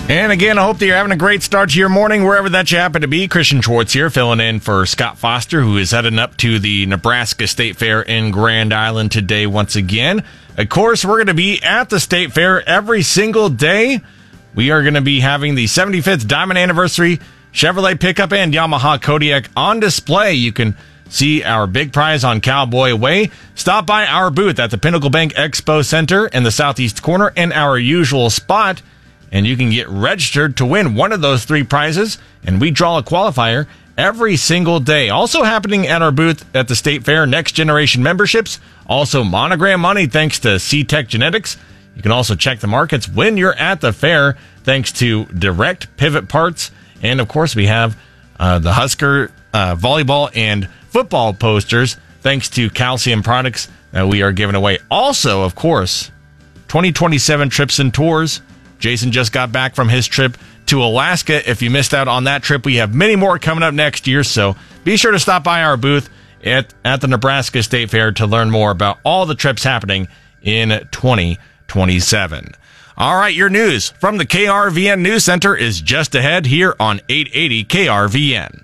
And again, I hope that you're having a great start to your morning, wherever that you happen to be. Christian Schwartz here, filling in for Scott Foster, who is heading up to the Nebraska State Fair in Grand Island today once again. Of course, we're going to be at the State Fair every single day. We are going to be having the 75th Diamond Anniversary Chevrolet pickup and Yamaha Kodiak on display. You can see our big prize on Cowboy Way. Stop by our booth at the Pinnacle Bank Expo Center in the southeast corner in our usual spot, and you can get registered to win one of those three prizes, and we draw a qualifier every single day. Also happening at our booth at the State Fair, Next Generation memberships, also Monogram money thanks to C-Tech Genetics. You can also check the markets when you're at the fair thanks to Direct Pivot Parts, and of course we have the Husker volleyball and football posters thanks to Calcium Products that we are giving away. Also, of course, 2027 trips and tours. Jason just got back from his trip to Alaska. If you missed out on that trip, we have many more coming up next year, so be sure to stop by our booth at the Nebraska State Fair to learn more about all the trips happening in 2027. All right, your news from the KRVN News Center is just ahead here on 880 KRVN.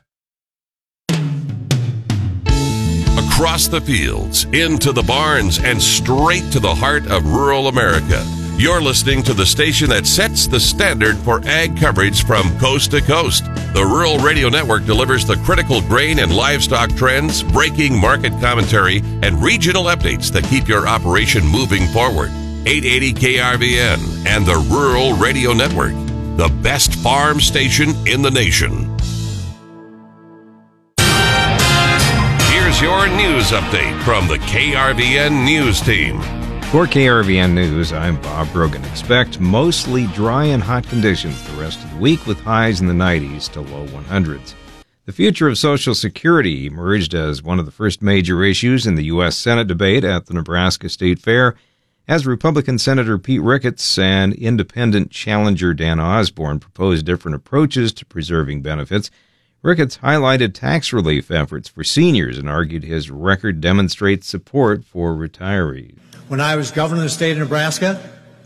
Across the fields, into the barns, and straight to the heart of rural America. You're listening to the station that sets the standard for ag coverage from coast to coast. The Rural Radio Network delivers the critical grain and livestock trends, breaking market commentary, and regional updates that keep your operation moving forward. 880 KRVN and the Rural Radio Network, the best farm station in the nation. Here's your news update from the KRVN News Team. For KRVN News, I'm Bob Brogan. Expect mostly dry and hot conditions the rest of the week with highs in the 90s to low 100s. The future of Social Security emerged as one of the first major issues in the U.S. Senate debate at the Nebraska State Fair as Republican Senator Pete Ricketts and independent challenger Dan Osborne proposed different approaches to preserving benefits. Ricketts highlighted tax relief efforts for seniors and argued his record demonstrates support for retirees. When I was governor of the state of Nebraska,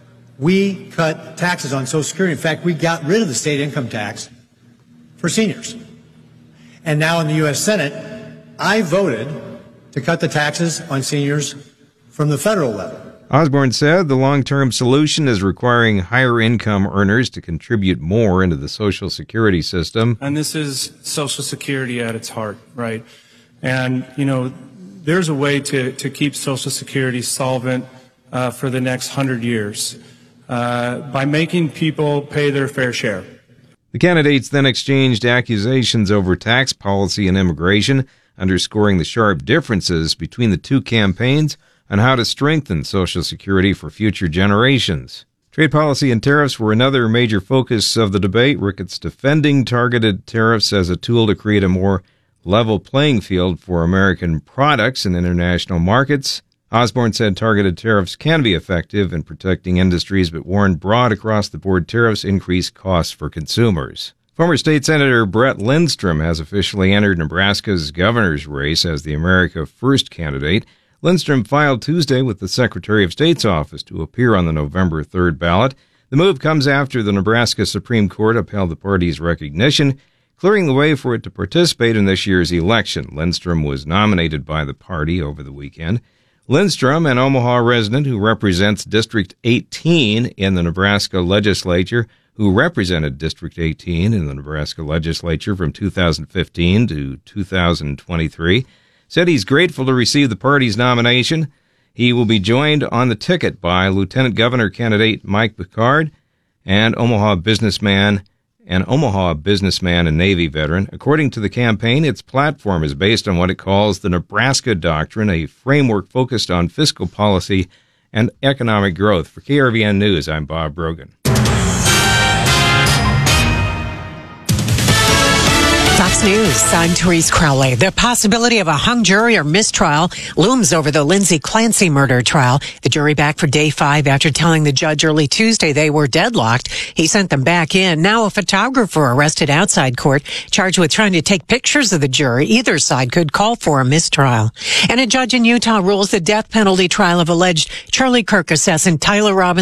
we cut taxes on Social Security. In fact, we got rid of the state income tax for seniors. And now in the U.S. Senate, I voted to cut the taxes on seniors from the federal level. Osborne said the long-term solution is requiring higher income earners to contribute more into the Social Security system. And this is Social Security at its heart, right? And, there's a way to keep Social Security solvent for the next 100 years by making people pay their fair share. The candidates then exchanged accusations over tax policy and immigration, underscoring the sharp differences between the two campaigns on how to strengthen Social Security for future generations. Trade policy and tariffs were another major focus of the debate. Ricketts defending targeted tariffs as a tool to create a more level playing field for American products in international markets. Osborne said targeted tariffs can be effective in protecting industries, but warned broad across-the-board tariffs increase costs for consumers. Former State Senator Brett Lindstrom has officially entered Nebraska's governor's race as the America First candidate. Lindstrom filed Tuesday with the Secretary of State's office to appear on the November 3rd ballot. The move comes after the Nebraska Supreme Court upheld the party's recognition, clearing the way for it to participate in this year's election. Lindstrom was nominated by the party over the weekend. Lindstrom, an Omaha resident who represents District 18 in the Nebraska legislature, who represented District 18 in the Nebraska legislature from 2015 to 2023, said he's grateful to receive the party's nomination. He will be joined on the ticket by Lieutenant Governor candidate Mike Picard and Omaha businessman and Navy veteran. According to the campaign, its platform is based on what it calls the Nebraska Doctrine, a framework focused on fiscal policy and economic growth. For KRVN News, I'm Bob Brogan. Fox News, I'm Therese Crowley. The possibility of a hung jury or mistrial looms over the Lindsay Clancy murder trial. The jury back for day 5 after telling the judge early Tuesday they were deadlocked. He sent them back in. Now a photographer arrested outside court, charged with trying to take pictures of the jury. Either side could call for a mistrial. And a judge in Utah rules the death penalty trial of alleged Charlie Kirk assassin Tyler Robinson